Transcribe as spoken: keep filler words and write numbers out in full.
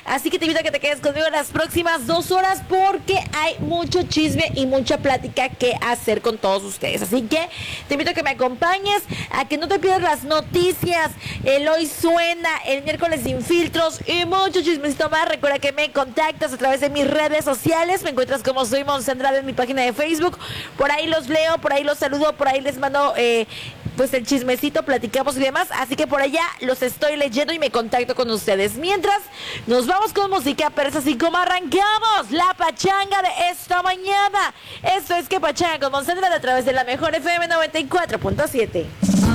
Así que te invito a que te quedes conmigo las próximas dos horas porque hay mucho chisme y mucha plática que hacer con todos ustedes. Así que te invito a que me acompañes, a que no te pierdas las noticias, el Hoy Suena, el miércoles sin filtros y mucho chismecito más. Recuerda que me contactas a través de mis redes sociales. Me encuentras como soy Monse Andrade en mi página de Facebook. Por ahí los leo, por ahí los saludo, por ahí les mando eh, pues el chismecito, platicamos y demás. Así que por allá los estoy leyendo y me contacto con ustedes. Mientras, nos vamos con música, pero es así como arrancamos la pachanga de esta mañana. Esto es Que Pachanga con Monse Andrade a través de la mejor F M noventa y cuatro punto siete.